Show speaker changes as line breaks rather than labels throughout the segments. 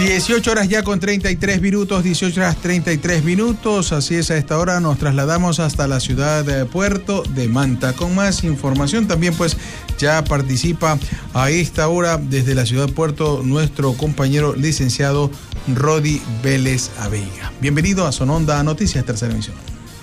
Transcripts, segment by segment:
18 horas ya con 33 minutos, 18 horas 33 minutos. Así es, a esta hora nos trasladamos hasta la ciudad de Puerto de Manta. Con más información también pues ya participa a esta hora desde la ciudad de Puerto nuestro compañero licenciado Rodi Vélez Aveiga. Bienvenido a Sononda Noticias, tercera emisión.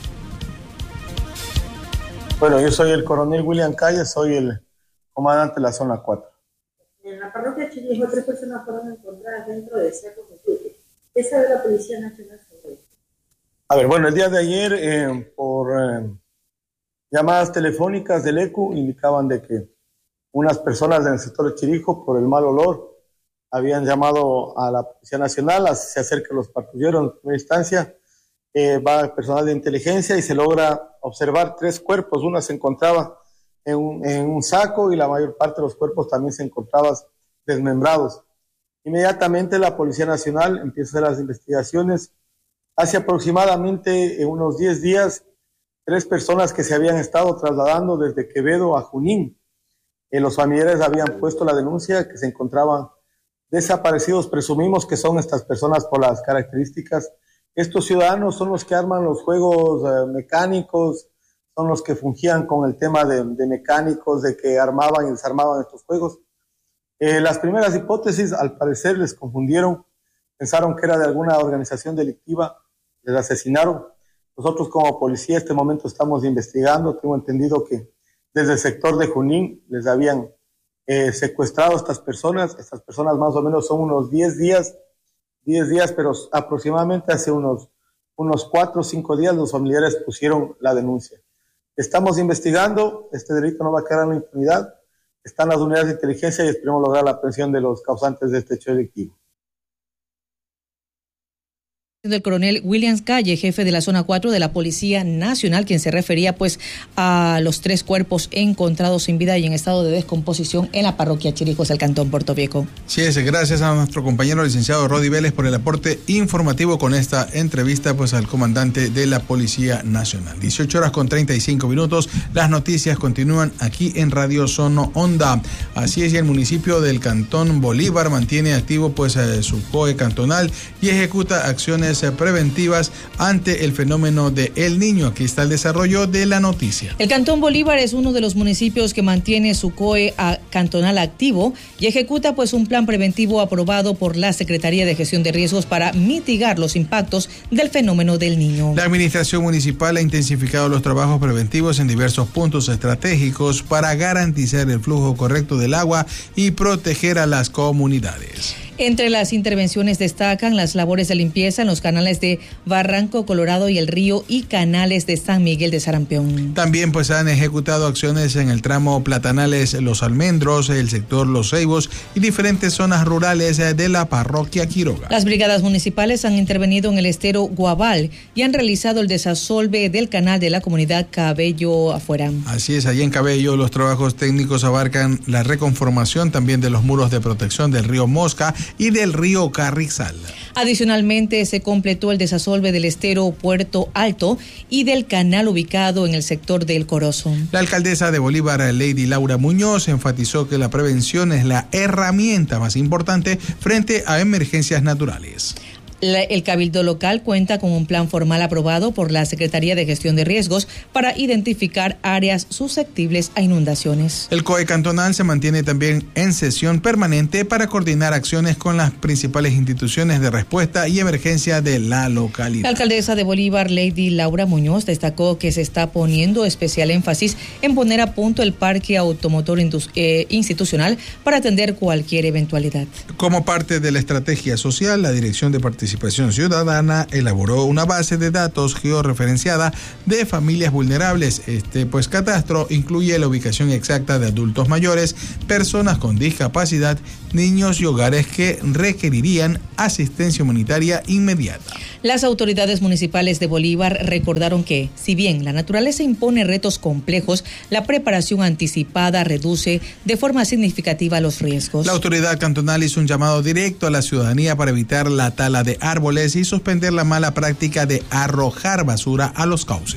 Bueno, yo soy el coronel William Calle, soy el comandante de la zona 4.
En la parroquia Chirijo, 3 personas fueron encontradas dentro de sacos de frutas. ¿Qué sabe la Policía Nacional sobre esto?
A ver, bueno, el día de ayer, por llamadas telefónicas del ECU, indicaban de que unas personas en el sector de Chirijo, por el mal olor, habían llamado a la Policía Nacional, se acercan los patrulleros en primera instancia, va personal de inteligencia y se logra observar 3 cuerpos. Una se encontraba en un saco y la mayor parte de los cuerpos también se encontraban desmembrados. Inmediatamente la Policía Nacional empieza a hacer las investigaciones. Hace aproximadamente unos 10 días, 3 personas que se habían estado trasladando desde Quevedo a Junín. Los familiares habían puesto la denuncia que se encontraban desaparecidos. Presumimos que son estas personas por las características. Estos ciudadanos son los que arman los juegos mecánicos, son los que fungían con el tema de mecánicos, de que armaban y desarmaban estos juegos. Las primeras hipótesis, al parecer, les confundieron, pensaron que era de alguna organización delictiva, les asesinaron. Nosotros como policía en este momento estamos investigando, tengo entendido que desde el sector de Junín les habían secuestrado a estas personas más o menos son unos 10 días, pero aproximadamente hace unos 4 o 5 días los familiares pusieron la denuncia. Estamos investigando, este delito no va a quedar en la impunidad, están las unidades de inteligencia y esperemos lograr la aprehensión de los causantes de este hecho delictivo.
El coronel William Calle, jefe de la zona 4 de la Policía Nacional, quien se refería pues a los 3 cuerpos encontrados sin vida y en estado de descomposición en la parroquia Chirijos del Cantón Puerto Viejo.
Sí, gracias a nuestro compañero licenciado Rodi Vélez por el aporte informativo con esta entrevista pues al comandante de la Policía Nacional. 18 horas con 35 minutos, las noticias continúan aquí en Radio Sononda. Así es, y el municipio del Cantón Bolívar mantiene activo pues su COE cantonal y ejecuta acciones preventivas ante el fenómeno de El Niño. Aquí está el desarrollo de la noticia.
El Cantón Bolívar es uno de los municipios que mantiene su COE cantonal activo y ejecuta pues un plan preventivo aprobado por la Secretaría de Gestión de Riesgos para mitigar los impactos del fenómeno del Niño.
La administración municipal ha intensificado los trabajos preventivos en diversos puntos estratégicos para garantizar el flujo correcto del agua y proteger a las comunidades.
Entre las intervenciones destacan las labores de limpieza en los canales de Barranco Colorado y El Río y canales de San Miguel de Sarampión.
También pues han ejecutado acciones en el tramo Platanales Los Almendros, el sector Los Ceibos y diferentes zonas rurales de la parroquia Quiroga.
Las brigadas municipales han intervenido en el estero Guabal y han realizado el desasolve del canal de la comunidad Cabello Afuera.
Así es, allí en Cabello los trabajos técnicos abarcan la reconformación también de los muros de protección del río Mosca y del río Carrizal.
Adicionalmente, se completó el desasolve del estero Puerto Alto y del canal ubicado en el sector del Corozo.
La alcaldesa de Bolívar, Lady Laura Muñoz, enfatizó que la prevención es la herramienta más importante frente a emergencias naturales.
El Cabildo local cuenta con un plan formal aprobado por la Secretaría de Gestión de Riesgos para identificar áreas susceptibles a inundaciones.
El COE cantonal se mantiene también en sesión permanente para coordinar acciones con las principales instituciones de respuesta y emergencia de la localidad.
La alcaldesa de Bolívar, Lady Laura Muñoz, destacó que se está poniendo especial énfasis en poner a punto el parque automotor institucional para atender cualquier eventualidad.
Como parte de la estrategia social, la Dirección de Participación Ciudadana elaboró una base de datos georreferenciada de familias vulnerables. Este catastro incluye la ubicación exacta de adultos mayores, personas con discapacidad, niños y hogares que requerirían asistencia humanitaria inmediata.
Las autoridades municipales de Bolívar recordaron que, si bien la naturaleza impone retos complejos, la preparación anticipada reduce de forma significativa los riesgos.
La autoridad cantonal hizo un llamado directo a la ciudadanía para evitar la tala de árboles y suspender la mala práctica de arrojar basura a los cauces.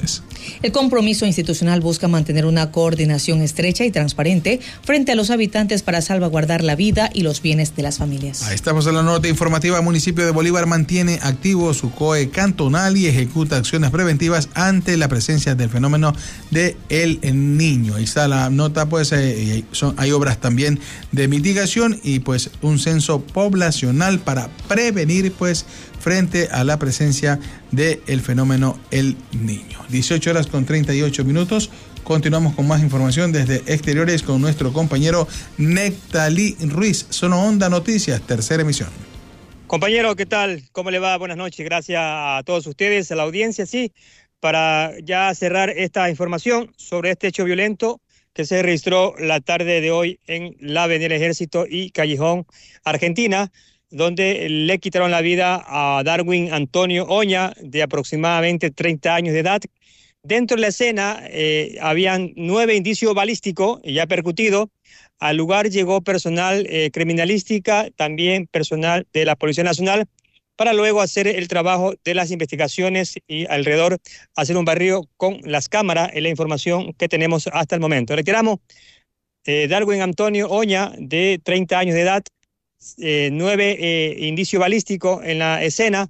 El compromiso institucional busca mantener una coordinación estrecha y transparente frente a los habitantes para salvaguardar la vida y los bienes de las familias.
Ahí estamos en la nota informativa. El municipio de Bolívar mantiene activo su COE cantonal y ejecuta acciones preventivas ante la presencia del fenómeno de El Niño. Ahí está la nota, pues hay obras también de mitigación y pues un censo poblacional para prevenir pues frente a la presencia del fenómeno El Niño. 18:38. Continuamos con más información desde exteriores con nuestro compañero Nectalí Ruiz. Sonoonda Noticias, tercera emisión.
Compañero, ¿qué tal? ¿Cómo le va? Buenas noches. Gracias a todos ustedes, a la audiencia, sí, para ya cerrar esta información sobre este hecho violento que se registró la tarde de hoy en la Avenida del Ejército y Callejón, Argentina, donde le quitaron la vida a Darwin Antonio Oña, de aproximadamente 30 años de edad. Dentro de la escena habían 9 indicios balísticos ya percutidos. Al lugar llegó personal criminalística, también personal de la Policía Nacional, para luego hacer el trabajo de las investigaciones y alrededor hacer un barrido con las cámaras en la información que tenemos hasta el momento. Reiteramos, Darwin Antonio Oña, de 30 años de edad, 9 indicios balísticos en la escena.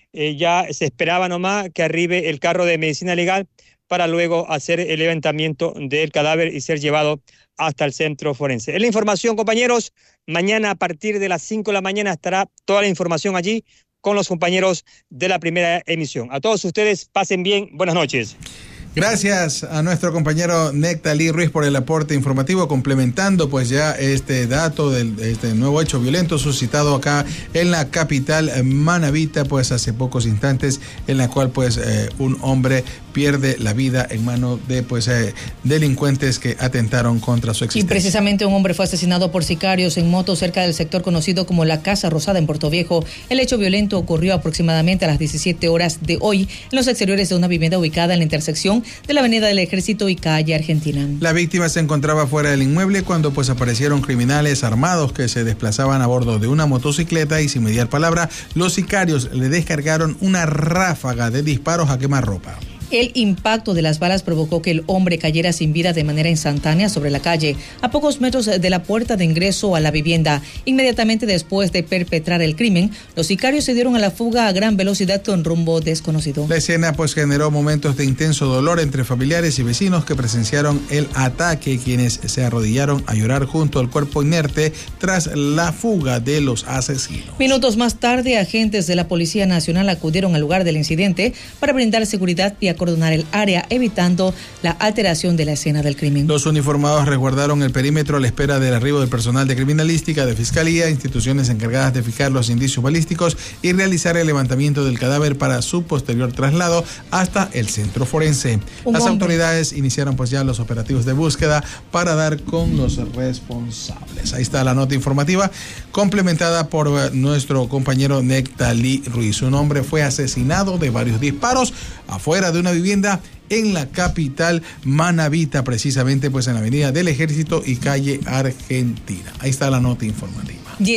Ya se esperaba nomás que arribe el carro de medicina legal para luego hacer el levantamiento del cadáver y ser llevado hasta el centro forense. Es la información, compañeros. Mañana a partir de las 5 de la mañana estará toda la información allí con los compañeros de la primera emisión. A todos ustedes, pasen bien. Buenas noches.
Gracias a nuestro compañero Nectalí Ruiz por el aporte informativo, complementando pues ya este dato de este nuevo hecho violento suscitado acá en la capital manabita, pues hace pocos instantes, en la cual pues un hombre pierde la vida en manos de pues delincuentes que atentaron contra su existencia.
Y precisamente un hombre fue asesinado por sicarios en moto cerca del sector conocido como la Casa Rosada en Puerto Viejo. El hecho violento ocurrió aproximadamente a las 17 horas de hoy en los exteriores de una vivienda ubicada en la intersección de la Avenida del Ejército y Calle Argentina.
La víctima se encontraba fuera del inmueble cuando pues aparecieron criminales armados que se desplazaban a bordo de una motocicleta y sin mediar palabra, los sicarios le descargaron una ráfaga de disparos a quemarropa.
El impacto de las balas provocó que el hombre cayera sin vida de manera instantánea sobre la calle, a pocos metros de la puerta de ingreso a la vivienda. Inmediatamente después de perpetrar el crimen, los sicarios se dieron a la fuga a gran velocidad con rumbo desconocido.
La escena pues generó momentos de intenso dolor entre familiares y vecinos que presenciaron el ataque, quienes se arrodillaron a llorar junto al cuerpo inerte tras la fuga de los asesinos.
Minutos más tarde, agentes de la Policía Nacional acudieron al lugar del incidente para brindar seguridad y acordonar el área, evitando la alteración de la escena del crimen.
Los uniformados resguardaron el perímetro a la espera del arribo del personal de criminalística, de fiscalía, instituciones encargadas de fijar los indicios balísticos y realizar el levantamiento del cadáver para su posterior traslado hasta el centro forense. Las autoridades iniciaron pues ya los operativos de búsqueda para dar con los responsables. Ahí está la nota informativa complementada por nuestro compañero Nectalí Ruiz. Un hombre fue asesinado de varios disparos afuera de una vivienda en la capital manabita, precisamente pues en la Avenida del Ejército y Calle Argentina. Ahí está la nota informativa.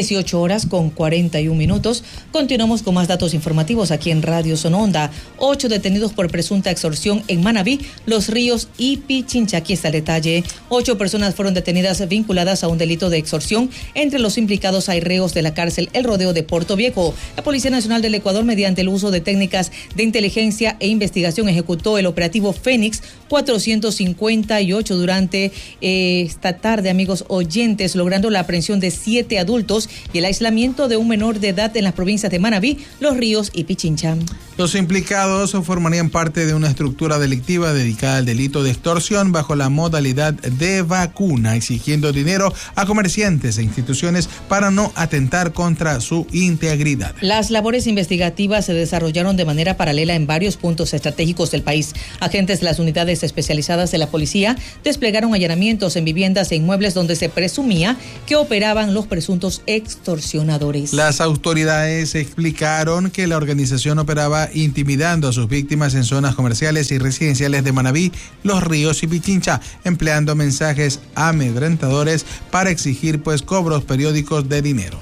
18:41. Continuamos con más datos informativos aquí en Radio Sonoonda. 8 detenidos por presunta extorsión en Manabí, Los Ríos y Pichincha. Aquí está el detalle. 8 personas fueron detenidas vinculadas a un delito de extorsión. Entre los implicados hay reos de la cárcel El Rodeo de Puerto Viejo. La Policía Nacional del Ecuador, mediante el uso de técnicas de inteligencia e investigación, ejecutó el operativo Fénix 458 durante esta tarde, amigos oyentes, logrando la aprehensión de 7 adultos y el aislamiento de un menor de edad en las provincias de Manabí, Los Ríos y Pichincha.
Los implicados formarían parte de una estructura delictiva dedicada al delito de extorsión bajo la modalidad de vacuna, exigiendo dinero a comerciantes e instituciones para no atentar contra su integridad.
Las labores investigativas se desarrollaron de manera paralela en varios puntos estratégicos del país. Agentes de las unidades especializadas de la policía desplegaron allanamientos en viviendas e inmuebles donde se presumía que operaban los presuntos extorsionadores.
Las autoridades explicaron que la organización operaba intimidando a sus víctimas en zonas comerciales y residenciales de Manabí, Los Ríos y Pichincha, empleando mensajes amedrentadores para exigir pues cobros periódicos de dinero.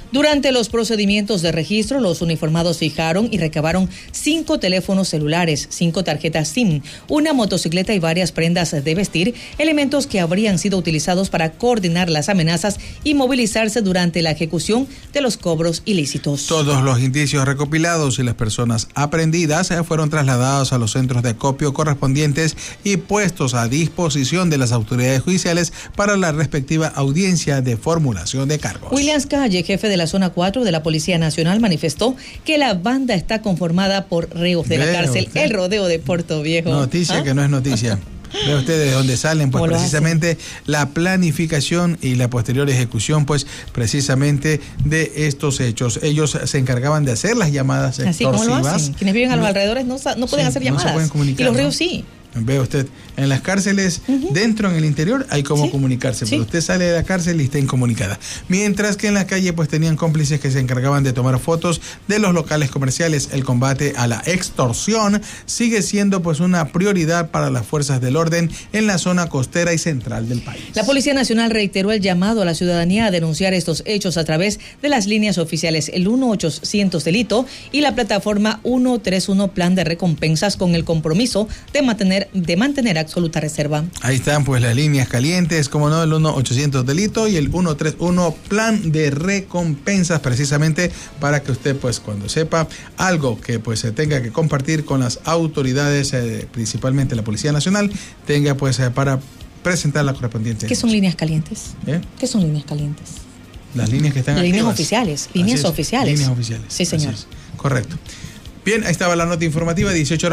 Durante los procedimientos de registro, los uniformados fijaron y recabaron 5 teléfonos celulares, 5 tarjetas SIM, una motocicleta y varias prendas de vestir, elementos que habrían sido utilizados para coordinar las amenazas y movilizarse durante la ejecución de los cobros ilícitos.
Todos los indicios recopilados y las personas aprehendidas fueron trasladados a los centros de acopio correspondientes y puestos a disposición de las autoridades judiciales para la respectiva audiencia de formulación de cargos.
Williams Calle, jefe de la zona 4 de la Policía Nacional, manifestó que la banda está conformada por reos de la cárcel El Rodeo de Puerto Viejo.
Noticia que no es noticia. Ve usted de dónde salen, pues precisamente la planificación y la posterior ejecución, pues precisamente de estos hechos. Ellos se encargaban de hacer las llamadas extorsivas.
Así como lo hacen. Quienes viven a los alrededores no pueden hacer llamadas. No se pueden comunicar, y los reos sí.
Ve usted, en las cárceles, dentro, en el interior, hay cómo comunicarse, pero usted sale de la cárcel y está incomunicada. Mientras que en la calle, pues tenían cómplices que se encargaban de tomar fotos de los locales comerciales. El combate a la extorsión sigue siendo pues una prioridad para las fuerzas del orden en la zona costera y central del país.
La Policía Nacional reiteró el llamado a la ciudadanía a denunciar estos hechos a través de las líneas oficiales el 1-800 Delito y la plataforma 131 Plan de Recompensas, con el compromiso de mantener absoluta reserva.
Ahí están pues las líneas calientes, como no, el 1-800 Delito y el 131 Plan de Recompensas, precisamente para que usted pues cuando sepa algo que pues se tenga que compartir con las autoridades, principalmente la Policía Nacional, tenga pues para presentar la correspondiente.
¿Qué son líneas calientes? ¿Qué son líneas calientes?
Las líneas que están
activas.
Líneas
oficiales.
Líneas oficiales.
Sí, señor.
Correcto. Bien, ahí estaba la nota informativa,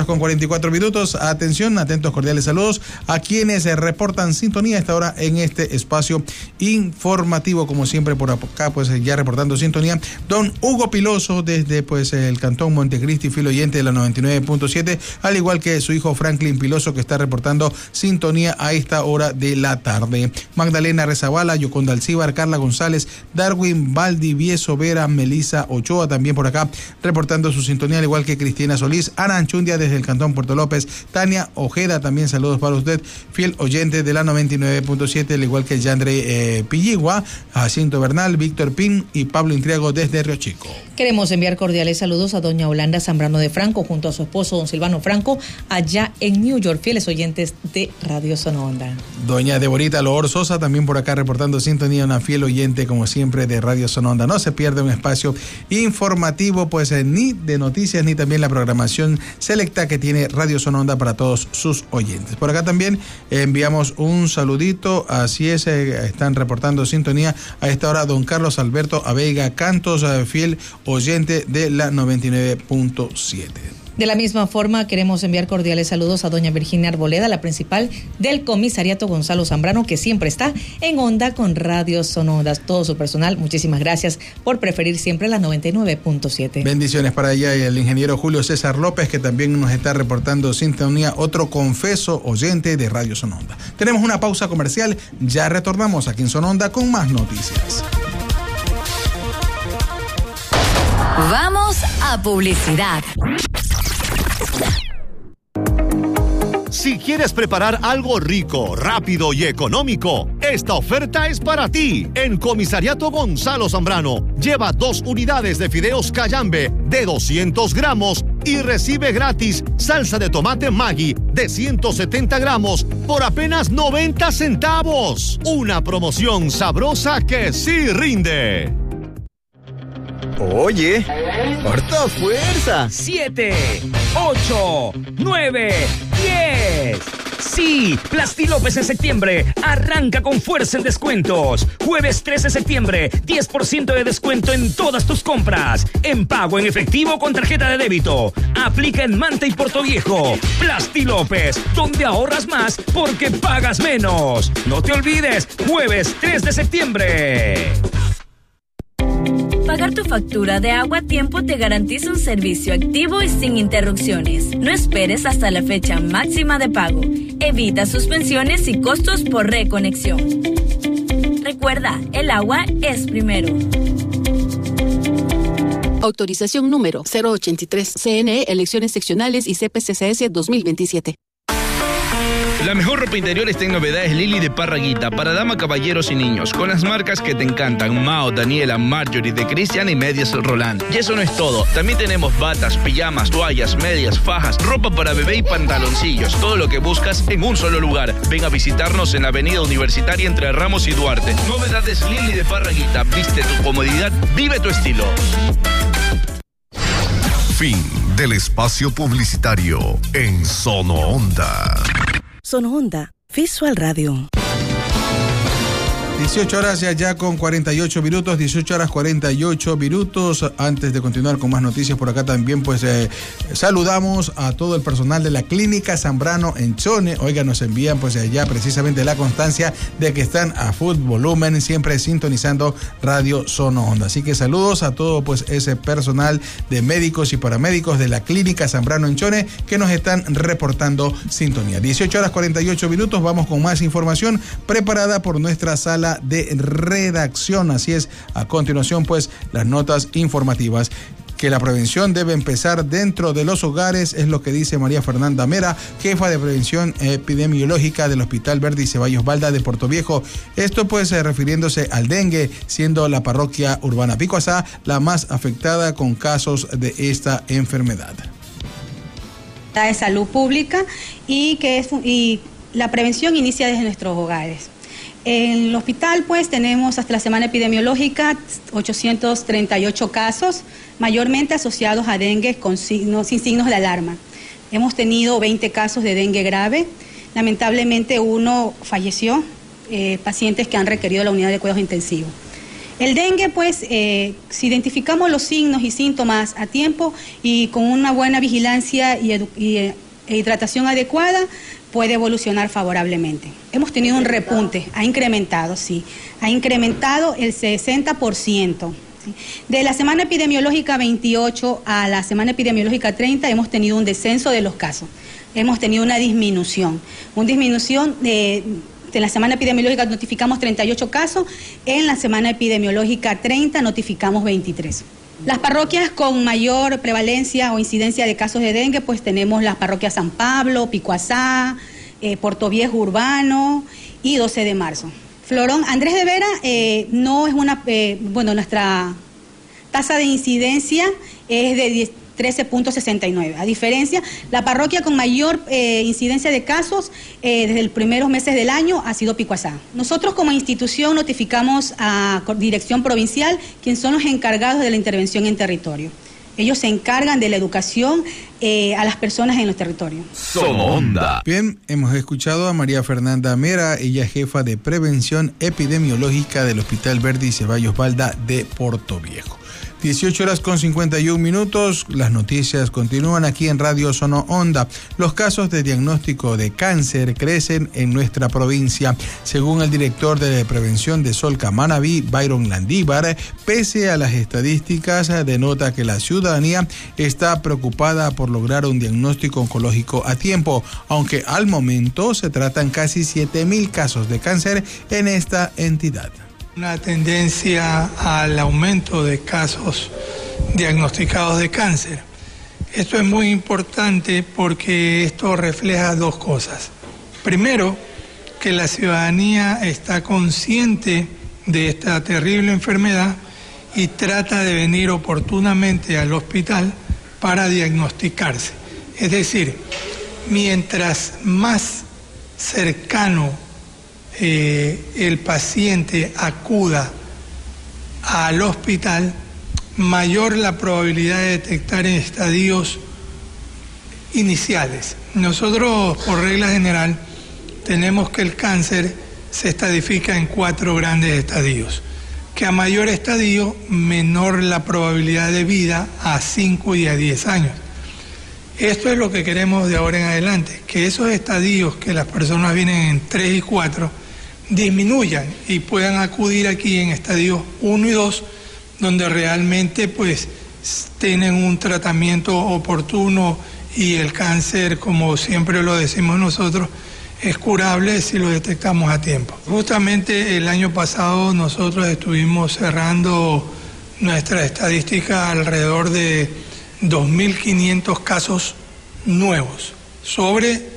18:44. Atención, atentos cordiales saludos a quienes reportan sintonía a esta hora en este espacio informativo, como siempre por acá, pues ya reportando sintonía, don Hugo Piloso desde pues el cantón Montecristi, fiel oyente de la 99.7, al igual que su hijo Franklin Piloso, que está reportando sintonía a esta hora de la tarde. Magdalena Rezabala, Yoconda Alcíbar, Carla González, Darwin Valdivieso Vera, Melisa Ochoa, también por acá reportando su sintonía, al igual que Cristina Solís, Ana Anchundia desde el cantón Puerto López, Tania Ojeda, también saludos para usted, fiel oyente de la 99.7, al igual que Yandre Pilligua, Jacinto Bernal, Víctor Pin y Pablo Intriago desde Río Chico.
Queremos enviar cordiales saludos a doña Holanda Zambrano de Franco junto a su esposo don Silvano Franco allá en New York, fieles oyentes de Radio Sononda.
Doña Deborita Loor Sosa también por acá reportando sintonía, una fiel oyente como siempre de Radio Sononda. No se pierde un espacio informativo pues ni de noticias ni también la programación selecta que tiene Radio Sononda para todos sus oyentes. Por acá también enviamos un saludito, así es, están reportando sintonía a esta hora don Carlos Alberto Aveiga Cantos, fiel oyente de la 99.7.
De la misma forma, queremos enviar cordiales saludos a doña Virginia Arboleda, la principal del comisariato Gonzalo Zambrano, que siempre está en onda con Radio Sononda. Todo su personal, muchísimas gracias por preferir siempre la 99.7.
Bendiciones para ella y el ingeniero Julio César López, que también nos está reportando sintonía, otro confeso oyente de Radio Sononda. Tenemos una pausa comercial, ya retornamos aquí en Sononda con más noticias.
Vamos a publicidad.
Si quieres preparar algo rico, rápido y económico, esta oferta es para ti. En Comisariato Gonzalo Zambrano, lleva 2 unidades de fideos Cayambe de 200 gramos y recibe gratis salsa de tomate Maggi de 170 gramos por apenas 90 centavos. Una promoción sabrosa que sí rinde.
Oye, harta fuerza.
7, 8, 9, 10. Sí, Plastilópez en septiembre arranca con fuerza en descuentos. Jueves 13 de septiembre, 10% de descuento en todas tus compras. En pago en efectivo con tarjeta de débito. Aplica en Manta y Portoviejo. Plastilópez, donde ahorras más porque pagas menos. No te olvides, jueves 3 de septiembre.
Pagar tu factura de agua a tiempo te garantiza un servicio activo y sin interrupciones. No esperes hasta la fecha máxima de pago. Evita suspensiones y costos por reconexión. Recuerda, el agua es primero.
Autorización número 083, CNE, Elecciones Seccionales y CPCCS 2027. La mejor ropa interior está en Novedades Lili de Parraguita, para dama, caballeros y niños, con las marcas que te encantan: Mao, Daniela, Marjorie, de Cristian y medias Roland. Y eso no es todo, también tenemos batas, pijamas, toallas, medias, fajas, ropa para bebé y pantaloncillos, todo lo que buscas en un solo lugar. Ven a visitarnos en la Avenida Universitaria entre Ramos y Duarte. Novedades Lili de Parraguita, viste tu comodidad, vive tu estilo.
Fin del espacio publicitario en Sono Onda.
Sono Onda, Visual Radio.
18 horas ya con 48 minutos, 18 horas 48 minutos. Antes de continuar con más noticias por acá también, pues saludamos a todo el personal de la Clínica Zambrano en Chone. Oiga, nos envían pues allá precisamente la constancia de que están a full volumen, siempre sintonizando Radio Sono Onda. Así que saludos a todo pues ese personal de médicos y paramédicos de la Clínica Zambrano en Chone que nos están reportando sintonía. 18 horas 48 minutos, vamos con más información preparada por nuestra sala de redacción. Así es, a continuación pues las notas informativas. Que la prevención debe empezar dentro de los hogares, es lo que dice María Fernanda Mera, jefa de prevención epidemiológica del Hospital Verdi Ceballos Balda de Portoviejo. Esto pues refiriéndose al dengue, siendo la parroquia urbana Picuazá la más afectada con casos de esta enfermedad.
De salud pública y la prevención inicia desde nuestros hogares. En el hospital, pues, tenemos hasta la semana epidemiológica 838 casos, mayormente asociados a dengue sin signos de alarma. Hemos tenido 20 casos de dengue grave. Lamentablemente, uno falleció, pacientes que han requerido la unidad de cuidados intensivos. El dengue, pues, si identificamos los signos y síntomas a tiempo y con una buena vigilancia y hidratación adecuada, puede evolucionar favorablemente. Hemos tenido un repunte, ha incrementado el 60%. ¿sí? De la semana epidemiológica 28 a la semana epidemiológica 30 hemos tenido un descenso de los casos, hemos tenido una disminución de la semana epidemiológica notificamos 38 casos, en la semana epidemiológica 30 notificamos 23. Las parroquias con mayor prevalencia o incidencia de casos de dengue, pues tenemos las parroquias San Pablo, Picuazá, Portoviejo Urbano y 12 de marzo. Florón, Andrés de Vera no es nuestra tasa de incidencia es de 13.69. A diferencia, la parroquia con mayor incidencia de casos desde los primeros meses del año ha sido Picuazá. Nosotros como institución notificamos a Dirección Provincial, quienes son los encargados de la intervención en territorio. Ellos se encargan de la educación a las personas en los territorios.
Sono Onda.
Bien, hemos escuchado a María Fernanda Mera, ella es jefa de prevención epidemiológica del Hospital Verdi Ceballos Balda de Portoviejo. 18 horas con 51 minutos, las noticias continúan aquí en Radio Sono Onda. Los casos de diagnóstico de cáncer crecen en nuestra provincia. Según el director de prevención de Solca Manabí, Byron Landívar, pese a las estadísticas, denota que la ciudadanía está preocupada por lograr un diagnóstico oncológico a tiempo, aunque al momento se tratan casi 7,000 casos de cáncer en esta entidad.
Una tendencia al aumento de casos diagnosticados de cáncer. Esto es muy importante porque esto refleja dos cosas. Primero, que la ciudadanía está consciente de esta terrible enfermedad y trata de venir oportunamente al hospital para diagnosticarse. Es decir, mientras más cercano el paciente acuda al hospital, mayor la probabilidad de detectar en estadios iniciales. Nosotros, por regla general, tenemos que el cáncer se estadifica en 4 grandes estadios, que a mayor estadio, menor la probabilidad de vida a 5 y a 10 años. Esto es lo que queremos de ahora en adelante, que esos estadios que las personas vienen en 3 y 4 disminuyan y puedan acudir aquí en estadios 1 y 2, donde realmente pues tienen un tratamiento oportuno y el cáncer, como siempre lo decimos nosotros, es curable si lo detectamos a tiempo. Justamente el año pasado nosotros estuvimos cerrando nuestra estadística alrededor de 2.500 casos nuevos sobre